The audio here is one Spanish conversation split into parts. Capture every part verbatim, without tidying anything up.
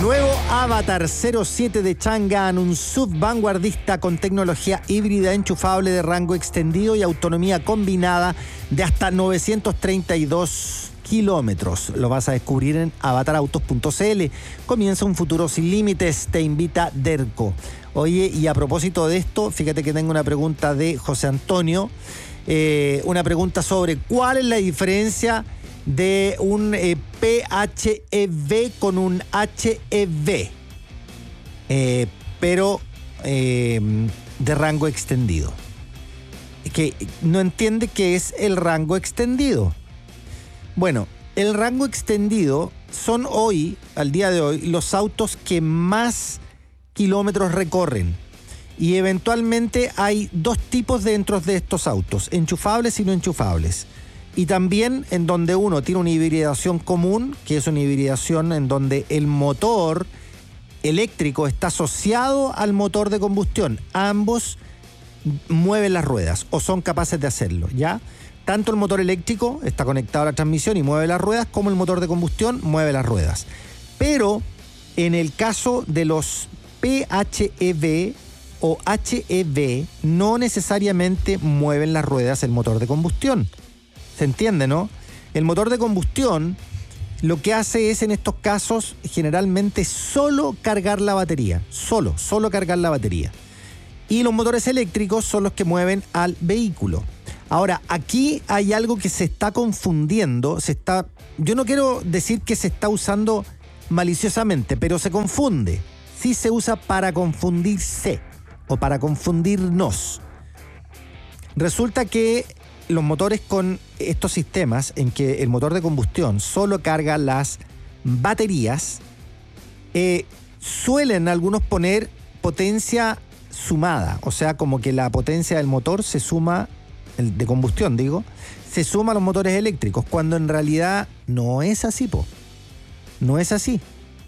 Nuevo Avatar cero siete de Chang'an, un S U V vanguardista con tecnología híbrida enchufable de rango extendido y autonomía combinada de hasta novecientos treinta y dos kilómetros. Lo vas a descubrir en avatar autos punto c l. Comienza un futuro sin límites, te invita Derco. Oye, y a propósito de esto, fíjate que tengo una pregunta de José Antonio, eh, una pregunta sobre cuál es la diferencia de un eh, P H E V con un H E V, eh, pero eh, de rango extendido. Que no entiende qué es el rango extendido. Bueno, el rango extendido son hoy, al día de hoy, los autos que más kilómetros recorren. Y eventualmente hay dos tipos dentro de estos autos, enchufables y no enchufables. Y también en donde uno tiene una hibridación común, que es una hibridación en donde el motor eléctrico está asociado al motor de combustión. Ambos mueven las ruedas o son capaces de hacerlo, ¿ya? Tanto el motor eléctrico está conectado a la transmisión y mueve las ruedas, como el motor de combustión mueve las ruedas. Pero en el caso de los P H E V o H E V, no necesariamente mueven las ruedas el motor de combustión. ¿Se entiende, no? El motor de combustión lo que hace es, en estos casos, generalmente solo cargar la batería. Solo, solo cargar la batería. Y los motores eléctricos son los que mueven al vehículo. Ahora, aquí hay algo que se está confundiendo. Se está, yo no quiero decir que se está usando maliciosamente, pero se confunde. Sí se usa para confundirse o para confundirnos. Resulta que los motores con estos sistemas en que el motor de combustión solo carga las baterías, eh, suelen algunos poner potencia sumada, o sea, como que la potencia del motor se suma, el de combustión digo, se suma a los motores eléctricos, cuando en realidad no es así, po. No es así.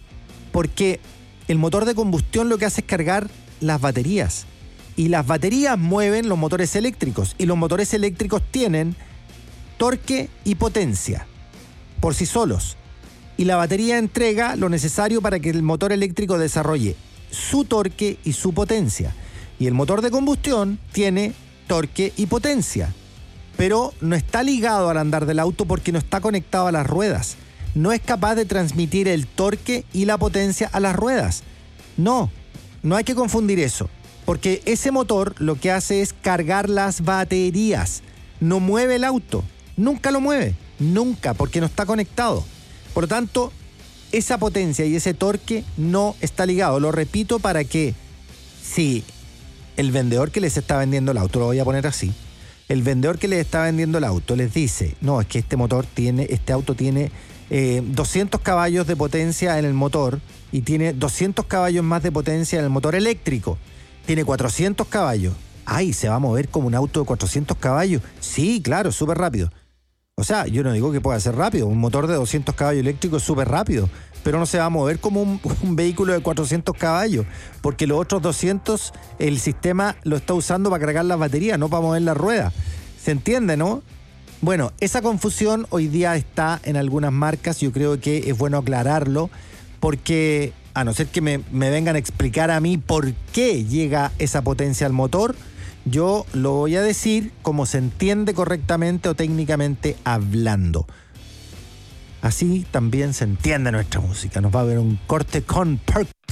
Porque el motor de combustión lo que hace es cargar las baterías. Y las baterías mueven los motores eléctricos. Y los motores eléctricos tienen torque y potencia por sí solos. Y la batería entrega lo necesario para que el motor eléctrico desarrolle su torque y su potencia. Y el motor de combustión tiene torque y potencia. Pero no está ligado al andar del auto porque no está conectado a las ruedas. No es capaz de transmitir el torque y la potencia a las ruedas. No, no hay que confundir eso. Porque ese motor lo que hace es cargar las baterías. No mueve el auto. Nunca lo mueve. Nunca, porque no está conectado. Por lo tanto, esa potencia y ese torque no está ligado. Lo repito para que, si el vendedor que les está vendiendo el auto, lo voy a poner así, el vendedor que les está vendiendo el auto les dice, no, es que este motor tiene, este auto tiene eh, doscientos caballos de potencia en el motor y tiene doscientos caballos más de potencia en el motor eléctrico. Tiene cuatrocientos caballos. Ay, ¿se va a mover como un auto de cuatrocientos caballos? Sí, claro, súper rápido. O sea, yo no digo que pueda ser rápido. Un motor de doscientos caballos eléctrico es súper rápido, pero no se va a mover como un, un vehículo de cuatrocientos caballos, porque los otros doscientos, el sistema lo está usando para cargar las baterías, no para mover la rueda. ¿Se entiende, no? Bueno, esa confusión hoy día está en algunas marcas. Yo creo que es bueno aclararlo, porque a no ser que me, me vengan a explicar a mí por qué llega esa potencia al motor, yo lo voy a decir como se entiende correctamente o técnicamente hablando. Así también se entiende nuestra música. Nos va a ver un corte con Perk.